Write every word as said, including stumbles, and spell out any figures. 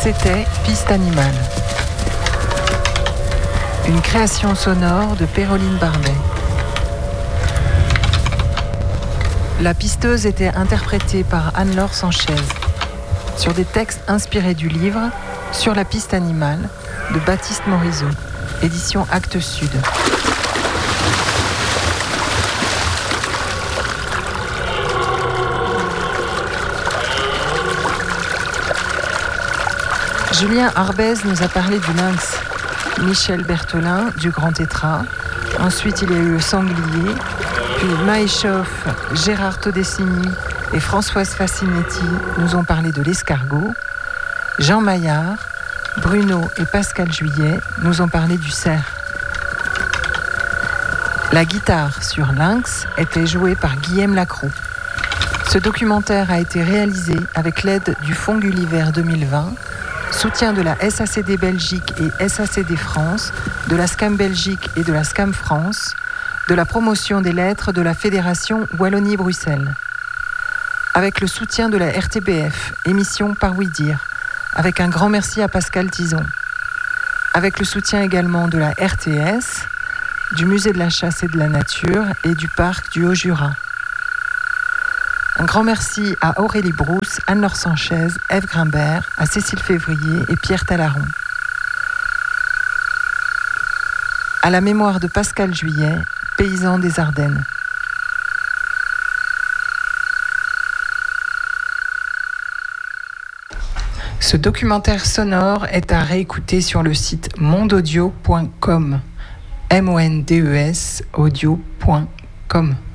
C'était Piste Animale, une création sonore de Péroline Barbet. La pisteuse était interprétée par Anne-Laure Sanchez sur des textes inspirés du livre Sur la piste animale de Baptiste Morisot, édition Actes Sud. Julien Arbez nous a parlé du lynx, Michel Berthelin du grand tétras, ensuite il y a eu le sanglier, puis Maëchoff, Gérard Todessini et Françoise Facinetti nous ont parlé de l'escargot, Jean Maillard, Bruno et Pascal Juillet nous ont parlé du cerf. La guitare sur Lynx était jouée par Guillaume Lacroix. Ce documentaire a été réalisé avec l'aide du Fonds Gulliver deux mille vingt, soutien de la S A C D Belgique et S A C D France, de la SCAM Belgique et de la SCAM France, de la promotion des lettres de la Fédération Wallonie-Bruxelles. Avec le soutien de la R T B F, émission Par Oui Dire, avec un grand merci à Pascal Tison. Avec le soutien également de la R T S, du Musée de la Chasse et de la Nature et du Parc du Haut-Jura. Un grand merci à Aurélie Brousse, Anne-Laure Sanchez, Ève Grimbert, à Cécile Février et Pierre Talaron. À la mémoire de Pascal Juillet, paysan des Ardennes. Ce documentaire sonore est à réécouter sur le site mondaudio point com, M O N D E S audio point com.